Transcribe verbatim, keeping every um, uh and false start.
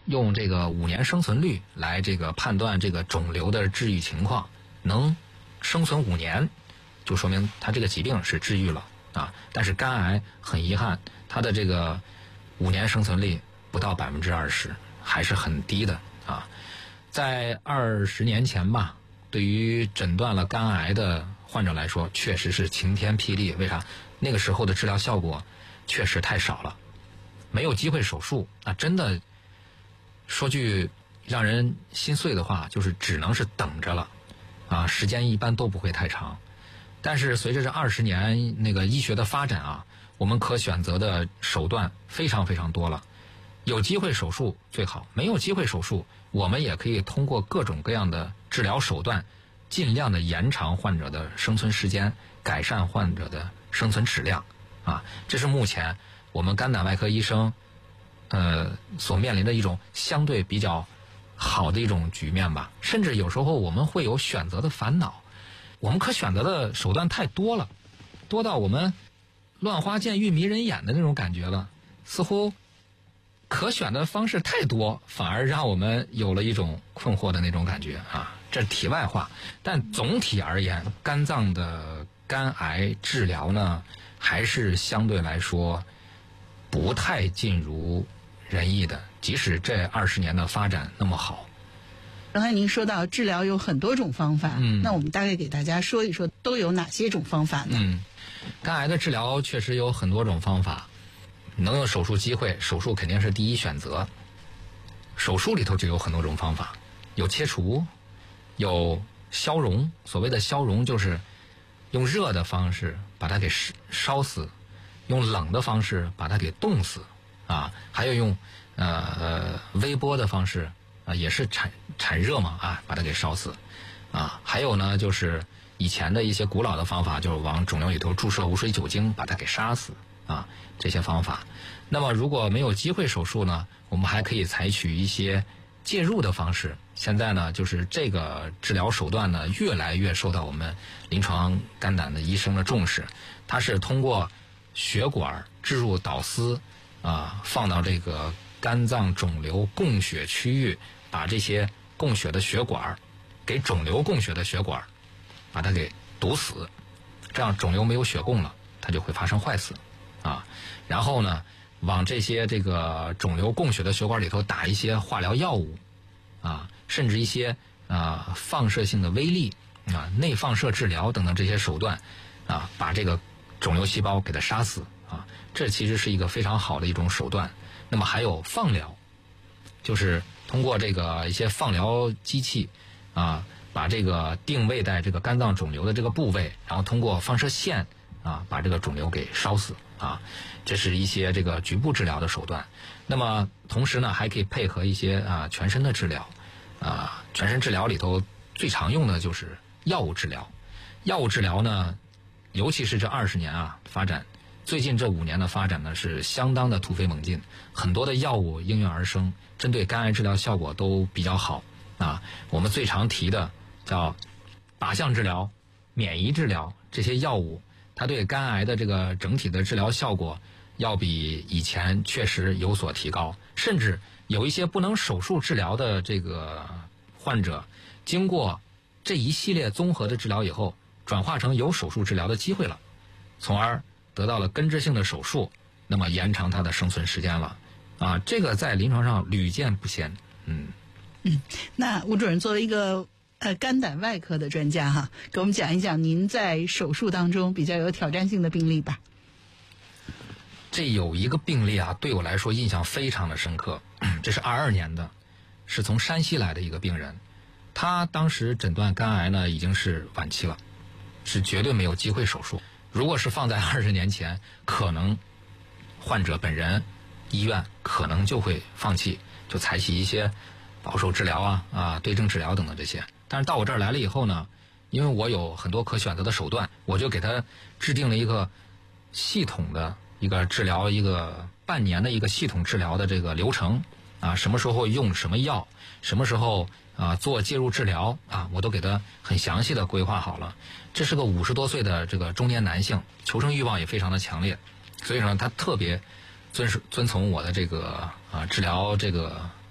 用这个五年生存率来这个判断这个肿瘤的治愈情况，能生存五年，就说明它这个疾病是治愈了啊。但是肝癌很遗憾，它的这个五年生存率不到百分之二十，还是很低的啊。在二十年前吧，对于诊断了肝癌的患者来说，确实是晴天霹雳。为啥？那个时候的治疗效果确实太少了，没有机会手术啊，真的说句让人心碎的话，就是只能是等着了啊，时间一般都不会太长。但是随着这二十年那个医学的发展啊，我们可选择的手段非常非常多了。有机会手术最好，没有机会手术，我们也可以通过各种各样的治疗手段，尽量的延长患者的生存时间，改善患者的生存质量啊。这是目前我们肝胆外科医生呃所面临的一种相对比较好的一种局面吧。甚至有时候我们会有选择的烦恼，我们可选择的手段太多了，多到我们乱花渐欲迷人眼的那种感觉了，似乎可选的方式太多，反而让我们有了一种困惑的那种感觉啊。这是题外话，但总体而言，肝脏的肝癌治疗呢，还是相对来说不太尽如人意的，即使这二十年的发展那么好。 刚才您说到治疗有很多种方法，嗯，那我们大概给大家说一说都有哪些种方法呢？ 嗯，肝癌的治疗确实有很多种方法，能有手术机会，手术肯定是第一选择。手术里头就有很多种方法，有切除，有消融。所谓的消融就是用热的方式把它给烧死，用冷的方式把它给冻死啊，还有用呃微波的方式啊，也是产产热嘛啊，把它给烧死啊。还有呢，就是以前的一些古老的方法，就是往肿瘤里头注射无水酒精把它给杀死啊，这些方法。那么如果没有机会手术呢，我们还可以采取一些介入的方式。现在呢，就是这个治疗手段呢，越来越受到我们临床肝胆的医生的重视。它是通过血管置入导丝啊，放到这个肝脏肿瘤供血区域，把这些供血的血管给肿瘤供血的血管把它给堵死，这样肿瘤没有血供了，它就会发生坏死啊。然后呢，往这些这个肿瘤供血的血管里头打一些化疗药物啊，甚至一些啊放射性的微粒啊、内放射治疗等等这些手段啊，把这个肿瘤细胞给它杀死啊。这其实是一个非常好的一种手段。那么还有放疗，就是通过这个一些放疗机器啊，把这个定位在这个肝脏肿瘤的这个部位，然后通过放射线啊把这个肿瘤给烧死啊。这是一些这个局部治疗的手段。那么同时呢，还可以配合一些啊全身的治疗啊。全身治疗里头最常用的就是药物治疗。药物治疗呢，尤其是这二十年啊发展，最近这五年的发展呢是相当的突飞猛进，很多的药物应运而生，针对肝癌治疗效果都比较好啊。我们最常提的叫靶向治疗、免疫治疗，这些药物它对肝癌的这个整体的治疗效果要比以前确实有所提高，甚至有一些不能手术治疗的这个患者，经过这一系列综合的治疗以后，转化成有手术治疗的机会了，从而得到了根治性的手术，那么延长他的生存时间了啊。这个在临床上屡见不鲜。嗯嗯，那吴主任作为一个呃肝胆外科的专家哈，给我们讲一讲您在手术当中比较有挑战性的病例吧。 这有一个病例啊，对我来说印象非常的深刻。这是二二年的，是从山西来的一个病人，他当时诊断肝癌呢已经是晚期了，是绝对没有机会手术。如果是放在二十年前，可能患者本人、医院可能就会放弃，就采取一些保守治疗啊、啊对症治疗等等这些。但是到我这儿来了以后呢，因为我有很多可选择的手段，我就给他制定了一个系统的一个治疗，一个半年的一个系统治疗的这个流程啊，什么时候用什么药，什么时候啊做介入治疗啊，我都给他很详细的规划好了。这是个五十多岁的这个中年男性，求生欲望也非常的强烈，所以说他特别遵守遵从我的这个啊治疗这个